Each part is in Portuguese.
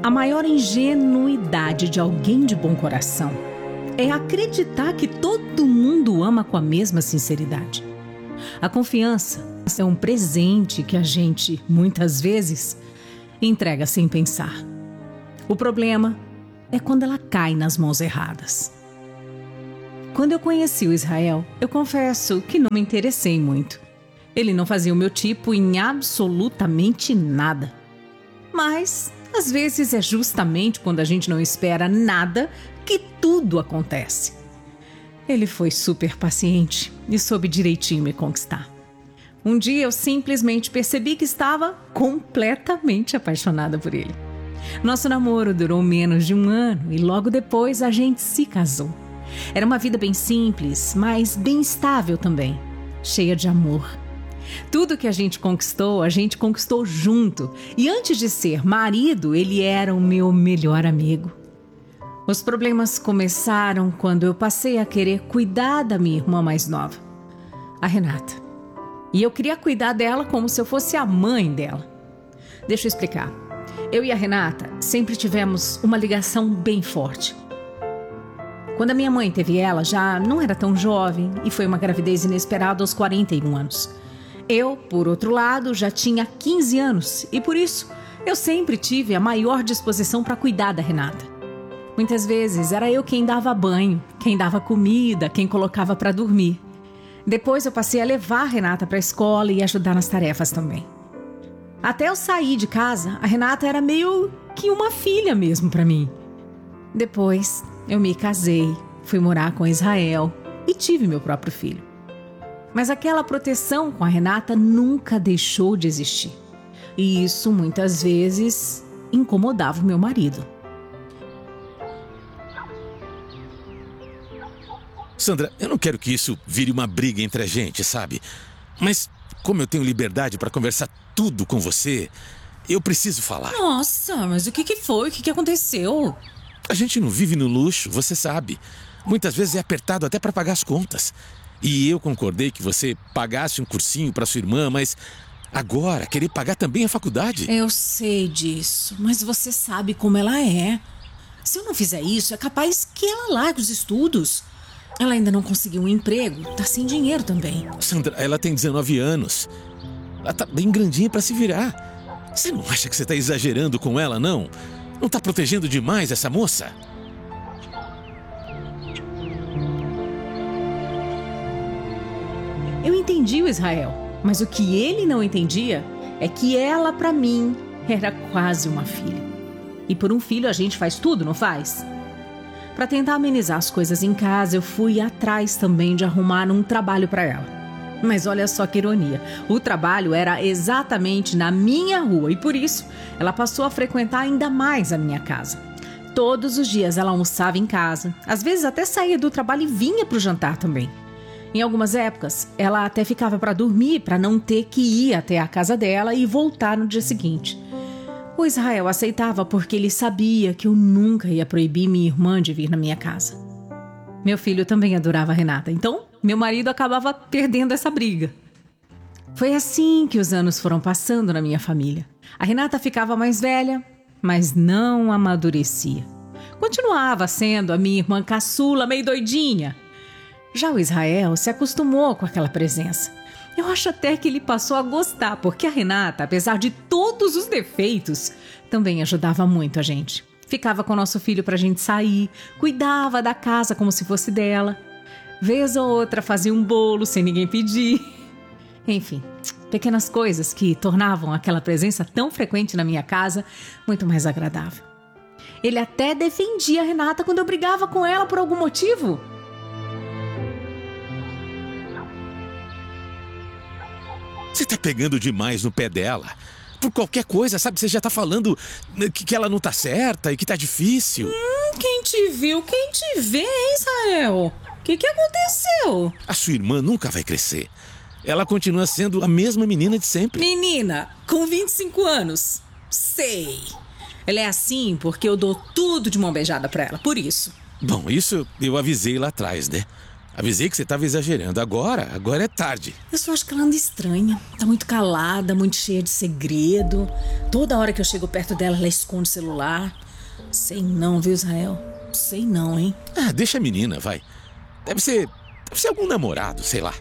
A maior ingenuidade de alguém de bom coração é acreditar que todo mundo ama com a mesma sinceridade. A confiança é um presente que a gente, muitas vezes, entrega sem pensar. O problema é quando ela cai nas mãos erradas. Quando eu conheci o Israel, eu confesso que não me interessei muito. Ele não fazia o meu tipo em absolutamente nada. Mas, às vezes, é justamente quando a gente não espera nada que tudo acontece. Ele foi super paciente e soube direitinho me conquistar. Um dia eu simplesmente percebi que estava completamente apaixonada por ele. Nosso namoro durou menos de 1 ano e logo depois a gente se casou. Era uma vida bem simples, mas bem estável também, cheia de amor. Tudo que a gente conquistou junto. E antes de ser marido, ele era o meu melhor amigo. Os problemas começaram quando eu passei a querer cuidar da minha irmã mais nova, a Renata. E eu queria cuidar dela como se eu fosse a mãe dela. Deixa eu explicar. Eu e a Renata sempre tivemos uma ligação bem forte. Quando a minha mãe teve ela, já não era tão jovem e foi uma gravidez inesperada aos 41 anos. Eu, por outro lado, já tinha 15 anos e por isso eu sempre tive a maior disposição para cuidar da Renata. Muitas vezes era eu quem dava banho, quem dava comida, quem colocava para dormir. Depois eu passei a levar a Renata para a escola e ajudar nas tarefas também. Até eu sair de casa, a Renata era meio que uma filha mesmo para mim. Depois eu me casei, fui morar com Israel e tive meu próprio filho. Mas aquela proteção com a Renata nunca deixou de existir. E isso muitas vezes incomodava o meu marido. Sandra, eu não quero que isso vire uma briga entre a gente, sabe? Mas como eu tenho liberdade para conversar tudo com você, eu preciso falar. Nossa, mas o que foi? O que aconteceu? A gente não vive no luxo, você sabe. Muitas vezes é apertado até para pagar as contas. E eu concordei que você pagasse um cursinho para sua irmã, mas agora querer pagar também a faculdade? Eu sei disso, mas você sabe como ela é. Se eu não fizer isso, é capaz que ela largue os estudos. Ela ainda não conseguiu um emprego, tá sem dinheiro também. Sandra, ela tem 19 anos. Ela tá bem grandinha para se virar. Você não acha que você tá exagerando com ela, não? Não tá protegendo demais essa moça? Eu entendi o Israel, mas o que ele não entendia é que ela, pra mim, era quase uma filha. E por um filho a gente faz tudo, não faz? Para tentar amenizar as coisas em casa, eu fui atrás também de arrumar um trabalho para ela. Mas olha só que ironia, o trabalho era exatamente na minha rua e por isso ela passou a frequentar ainda mais a minha casa. Todos os dias ela almoçava em casa, às vezes até saía do trabalho e vinha para o jantar também. Em algumas épocas, ela até ficava para dormir para não ter que ir até a casa dela e voltar no dia seguinte. O Israel aceitava porque ele sabia que eu nunca ia proibir minha irmã de vir na minha casa. Meu filho também adorava a Renata, então meu marido acabava perdendo essa briga. Foi assim que os anos foram passando na minha família. A Renata ficava mais velha, mas não amadurecia. Continuava sendo a minha irmã caçula, meio doidinha. Já o Israel se acostumou com aquela presença. Eu acho até que ele passou a gostar, porque a Renata, apesar de todos os defeitos, também ajudava muito a gente. Ficava com o nosso filho pra gente sair, cuidava da casa como se fosse dela. Vez ou outra fazia um bolo sem ninguém pedir. Enfim, pequenas coisas que tornavam aquela presença tão frequente na minha casa muito mais agradável. Ele até defendia a Renata quando eu brigava com ela por algum motivo. Você tá pegando demais no pé dela. Por qualquer coisa, sabe? Você já tá falando que ela não tá certa e que tá difícil. Quem te viu, quem te vê, hein, Israel? O que aconteceu? A sua irmã nunca vai crescer. Ela continua sendo a mesma menina de sempre. Menina, com 25 anos. Sei. Ela é assim porque eu dou tudo de mão beijada pra ela, por isso. Bom, isso eu avisei lá atrás, né? Avisei que você estava exagerando. Agora é tarde. Eu só acho que ela anda estranha. Tá muito calada, muito cheia de segredo. Toda hora que eu chego perto dela, ela esconde o celular. Sei não, viu, Israel? Sei não, hein? Ah, deixa a menina, vai. Deve ser algum namorado, sei lá.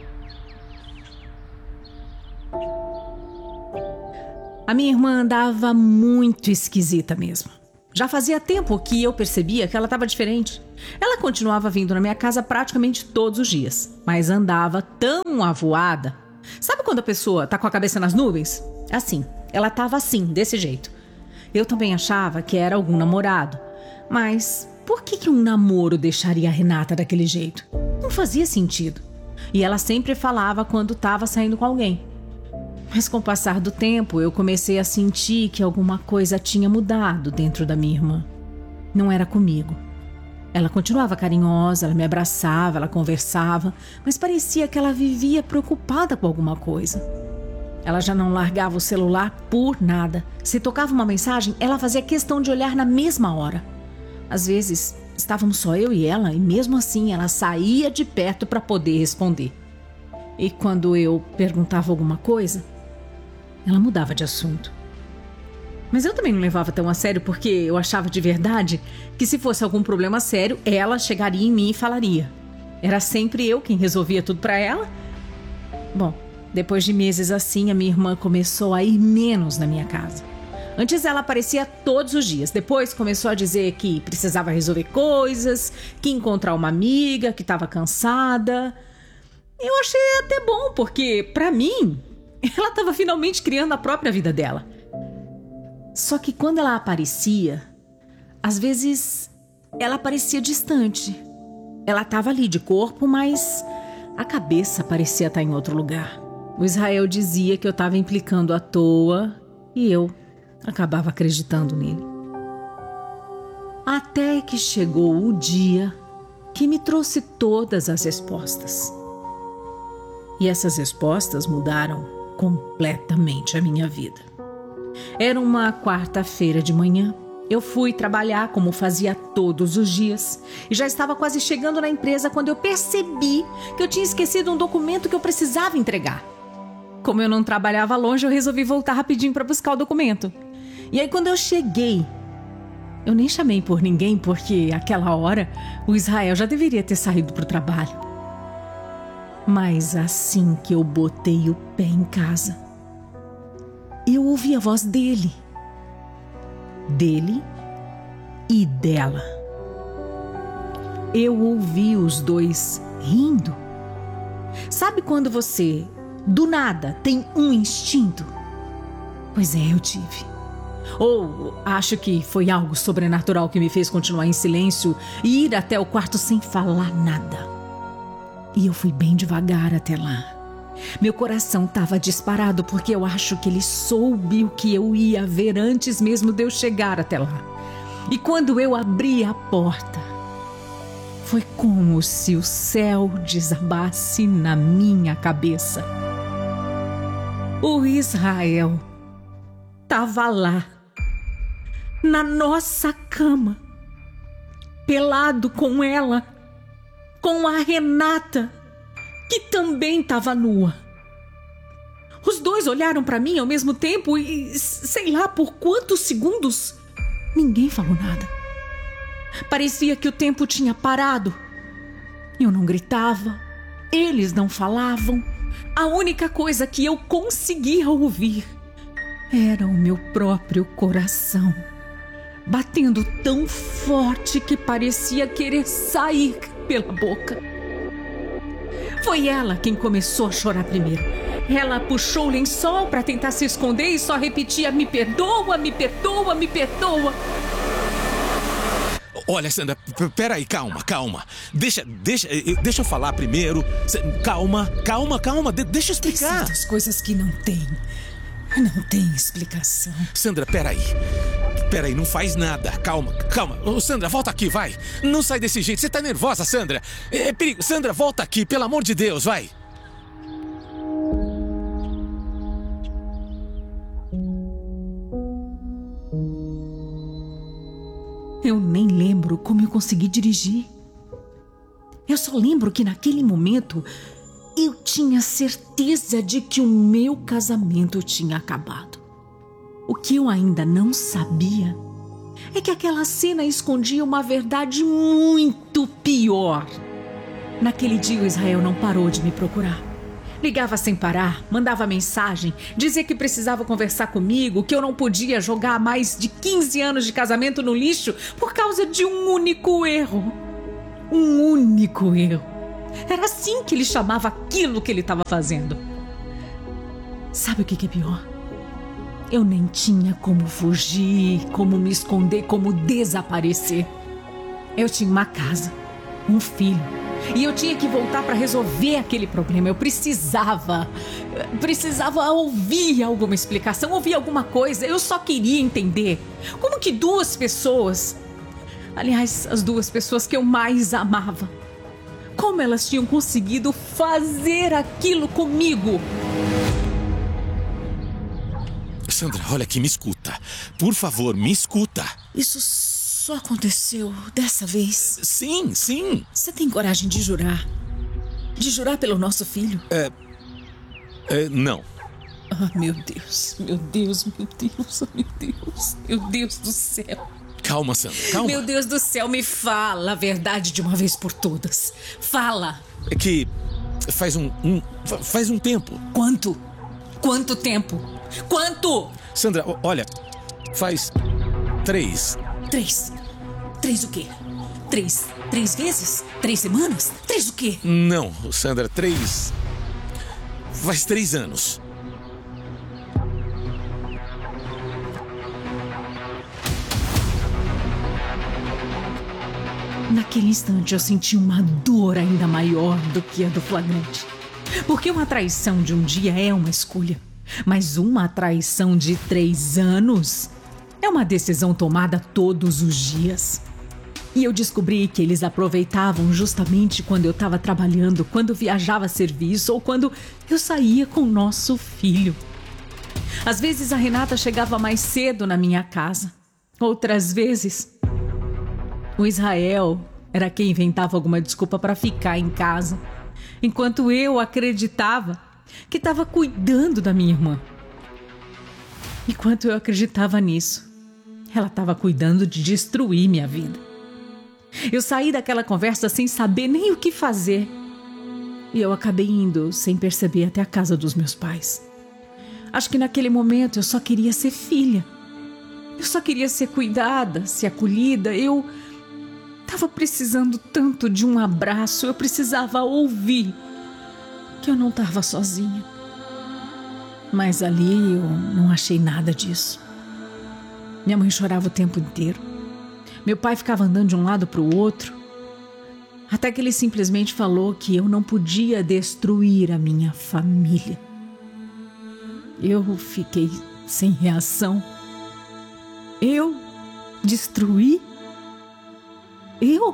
A minha irmã andava muito esquisita mesmo. Já fazia tempo que eu percebia que ela estava diferente. Ela continuava vindo na minha casa praticamente todos os dias, mas andava tão avoada. Sabe quando a pessoa tá com a cabeça nas nuvens? Assim, ela tava assim, desse jeito. Eu também achava que era algum namorado. Mas por que um namoro deixaria a Renata daquele jeito? Não fazia sentido. E ela sempre falava quando estava saindo com alguém. Mas com o passar do tempo, eu comecei a sentir que alguma coisa tinha mudado dentro da minha irmã. Não era comigo. Ela continuava carinhosa, ela me abraçava, ela conversava, mas parecia que ela vivia preocupada com alguma coisa. Ela já não largava o celular por nada. Se tocava uma mensagem, ela fazia questão de olhar na mesma hora. Às vezes, estávamos só eu e ela, e mesmo assim ela saía de perto para poder responder. E quando eu perguntava alguma coisa, ela mudava de assunto. Mas eu também não levava tão a sério porque eu achava de verdade que se fosse algum problema sério, ela chegaria em mim e falaria. Era sempre eu quem resolvia tudo para ela. Bom, depois de meses assim, a minha irmã começou a ir menos na minha casa. Antes ela aparecia todos os dias. Depois começou a dizer que precisava resolver coisas, que encontrar uma amiga, que estava cansada. Eu achei até bom, porque, pra mim, ela estava finalmente criando a própria vida dela. Só que quando ela aparecia, às vezes ela parecia distante. Ela estava ali de corpo, mas a cabeça parecia estar em outro lugar. O Israel dizia que eu estava implicando à toa e eu acabava acreditando nele. Até que chegou o dia que me trouxe todas as respostas. E essas respostas mudaram completamente a minha vida. Era uma quarta-feira de manhã. Eu fui trabalhar como fazia todos os dias e já estava quase chegando na empresa quando eu percebi que eu tinha esquecido um documento que eu precisava entregar. Como eu não trabalhava longe, eu resolvi voltar rapidinho para buscar o documento. E aí quando eu cheguei, eu nem chamei por ninguém porque àquela hora o Israel já deveria ter saído para o trabalho. Mas assim que eu botei o pé em casa, eu ouvi a voz dele e dela. Eu ouvi os dois rindo. Sabe quando você, do nada, tem um instinto? Pois é, eu tive. Ou acho que foi algo sobrenatural que me fez continuar em silêncio e ir até o quarto sem falar nada. E eu fui bem devagar até lá. Meu coração estava disparado porque eu acho que ele soube o que eu ia ver antes mesmo de eu chegar até lá. E quando eu abri a porta, foi como se o céu desabasse na minha cabeça. O Israel estava lá, na nossa cama, pelado com ela, com a Renata, que também estava nua. Os dois olharam para mim ao mesmo tempo e, sei lá por quantos segundos, ninguém falou nada. Parecia que o tempo tinha parado. Eu não gritava, eles não falavam. A única coisa que eu conseguia ouvir era o meu próprio coração, batendo tão forte que parecia querer sair pela boca. Foi ela quem começou a chorar primeiro. Ela puxou o lençol para tentar se esconder e só repetia: me perdoa, me perdoa, me perdoa. Olha, Sandra, peraí, calma. Deixa eu falar primeiro. Calma, deixa eu explicar. Tem certas coisas que não tem explicação. Sandra, peraí, não faz nada. Calma. Ô, Sandra, volta aqui, vai. Não sai desse jeito, você tá nervosa, Sandra. É perigo. Sandra, volta aqui, pelo amor de Deus, vai. Eu nem lembro como eu consegui dirigir. Eu só lembro que naquele momento eu tinha certeza de que o meu casamento tinha acabado. O que eu ainda não sabia é que aquela cena escondia uma verdade muito pior. Naquele dia o Israel não parou de me procurar. Ligava sem parar, mandava mensagem, dizia que precisava conversar comigo, que eu não podia jogar mais de 15 anos de casamento no lixo por causa de um único erro. Um único erro. Era assim que ele chamava aquilo que ele estava fazendo. Sabe o que é pior? Eu nem tinha como fugir, como me esconder, como desaparecer. Eu tinha uma casa, um filho, e eu tinha que voltar para resolver aquele problema. Eu precisava ouvir alguma explicação, ouvir alguma coisa. Eu só queria entender como que duas pessoas, aliás, as duas pessoas que eu mais amava, como elas tinham conseguido fazer aquilo comigo. Sandra, olha aqui, me escuta. Por favor, me escuta. Isso só aconteceu dessa vez? Sim, sim. Você tem coragem de jurar? De jurar pelo nosso filho? Não. Ah, meu Deus, meu Deus, meu Deus, meu Deus. Meu Deus do céu. Calma, Sandra, calma. Meu Deus do céu, me fala a verdade de uma vez por todas. Fala. É que faz um tempo. Quanto? Quanto tempo? Quanto? Sandra, olha, faz 3. 3? 3 o quê? 3 vezes? 3 semanas? 3 o quê? Não, Sandra, 3... Faz 3 anos. Naquele instante eu senti uma dor ainda maior do que a do flagrante. Porque uma traição de um dia é uma escolha, mas uma traição de 3 anos é uma decisão tomada todos os dias. E eu descobri que eles aproveitavam justamente quando eu estava trabalhando, quando viajava a serviço ou quando eu saía com o nosso filho. Às vezes a Renata chegava mais cedo na minha casa. Outras vezes, o Israel era quem inventava alguma desculpa para ficar em casa, enquanto eu acreditava que estava cuidando da minha irmã. Enquanto eu acreditava nisso, ela estava cuidando de destruir minha vida. Eu saí daquela conversa sem saber nem o que fazer. E eu acabei indo, sem perceber, até a casa dos meus pais. Acho que naquele momento eu só queria ser filha. Eu só queria ser cuidada, ser acolhida. Eu estava precisando tanto de um abraço. Eu precisava ouvir que eu não estava sozinha. Mas ali eu não achei nada disso. Minha mãe chorava o tempo inteiro. Meu pai ficava andando de um lado para o outro, até que ele simplesmente falou que eu não podia destruir a minha família. Eu fiquei sem reação. Eu destruí? Eu?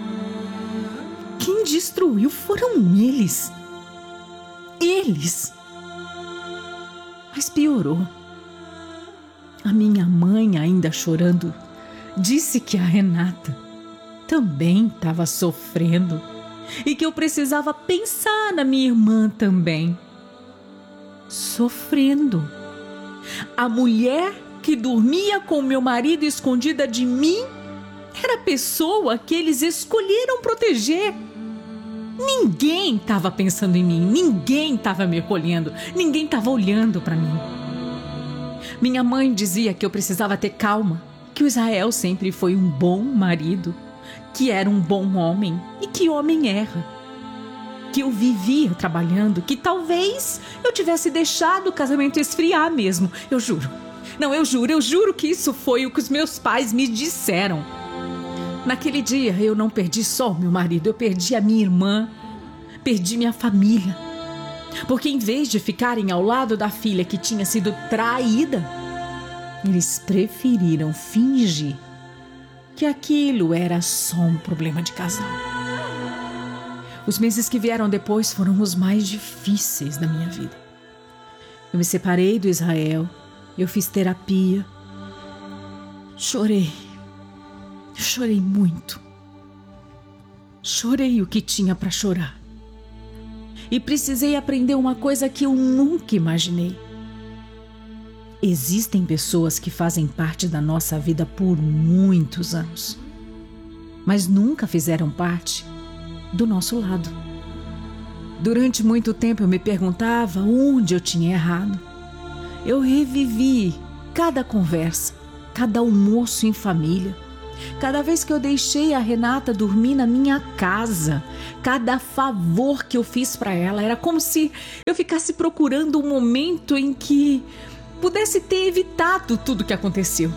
Quem destruiu foram eles. Eles. Mas piorou. A minha mãe, ainda chorando, disse que a Renata também estava sofrendo e que eu precisava pensar na minha irmã também. Sofrendo. A mulher que dormia com meu marido escondida de mim era a pessoa que eles escolheram proteger. Ninguém estava pensando em mim, ninguém estava me acolhendo, ninguém estava olhando para mim. Minha mãe dizia que eu precisava ter calma, que o Israel sempre foi um bom marido, que era um bom homem e que homem erra. Que eu vivia trabalhando, que talvez eu tivesse deixado o casamento esfriar mesmo. Eu juro. Não, eu juro que isso foi o que os meus pais me disseram. Naquele dia eu não perdi só o meu marido, eu perdi a minha irmã, perdi minha família. Porque em vez de ficarem ao lado da filha que tinha sido traída, eles preferiram fingir que aquilo era só um problema de casal. Os meses que vieram depois foram os mais difíceis da minha vida. Eu me separei do Israel, eu fiz terapia. Chorei muito. Chorei o que tinha para chorar. E precisei aprender uma coisa que eu nunca imaginei. Existem pessoas que fazem parte da nossa vida por muitos anos, mas nunca fizeram parte do nosso lado. Durante muito tempo eu me perguntava onde eu tinha errado. Eu revivi cada conversa, cada almoço em família, cada vez que eu deixei a Renata dormir na minha casa, cada favor que eu fiz para ela. Era como se eu ficasse procurando um momento em que pudesse ter evitado tudo o que aconteceu.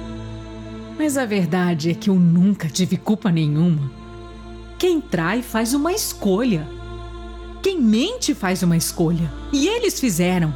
Mas a verdade é que eu nunca tive culpa nenhuma. Quem trai faz uma escolha. Quem mente faz uma escolha. E eles fizeram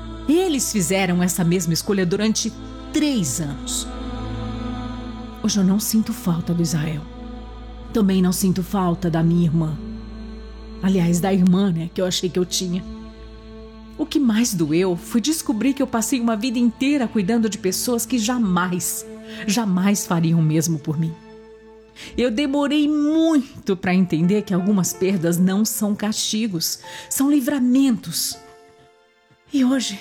essa mesma escolha durante 3 anos. Hoje eu não sinto falta do Israel. Também não sinto falta da minha irmã. Aliás, da irmã, que eu achei que eu tinha. O que mais doeu foi descobrir que eu passei uma vida inteira cuidando de pessoas que jamais fariam o mesmo por mim. Eu demorei muito para entender que algumas perdas não são castigos, são livramentos. E hoje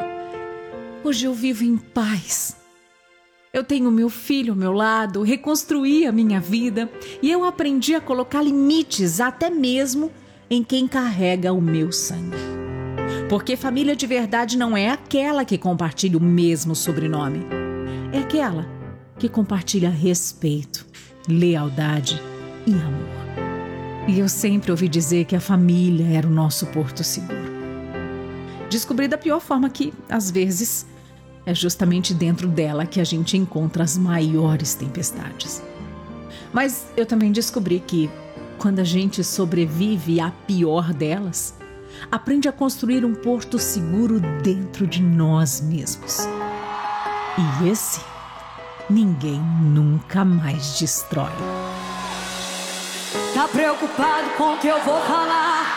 eu vivo em paz. Eu tenho meu filho ao meu lado, reconstruí a minha vida e eu aprendi a colocar limites até mesmo em quem carrega o meu sangue. Porque família de verdade não é aquela que compartilha o mesmo sobrenome. É aquela que compartilha respeito, lealdade e amor. E eu sempre ouvi dizer que a família era o nosso porto seguro. Descobri da pior forma que, às vezes, é justamente dentro dela que a gente encontra as maiores tempestades. Mas eu também descobri que, quando a gente sobrevive à pior delas, aprende a construir um porto seguro dentro de nós mesmos. E esse, ninguém nunca mais destrói. Tá preocupado com o que eu vou falar?